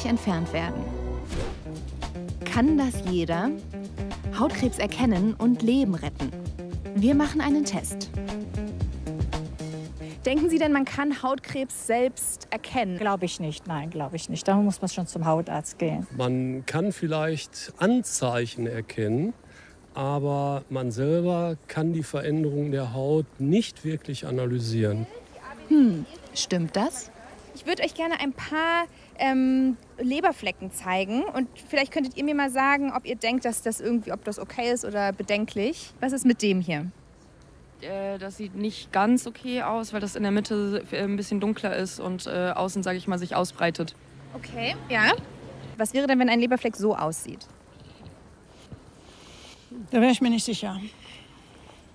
entfernt werden. Kann das jeder? Hautkrebs erkennen und Leben retten. Wir machen einen Test. Denken Sie denn, man kann Hautkrebs selbst erkennen? Glaube ich nicht, nein, glaube ich nicht. Da muss man schon zum Hautarzt gehen. Man kann vielleicht Anzeichen erkennen, aber man selber kann die Veränderung der Haut nicht wirklich analysieren. Stimmt das? Ich würde euch gerne ein paar Leberflecken zeigen und vielleicht könntet ihr mir mal sagen, ob ihr denkt, dass das irgendwie, ob das okay ist oder bedenklich. Was ist mit dem hier? Das sieht nicht ganz okay aus, weil das in der Mitte ein bisschen dunkler ist und außen, sage ich mal, sich ausbreitet. Okay, ja. Was wäre denn, wenn ein Leberfleck so aussieht? Da wäre ich mir nicht sicher.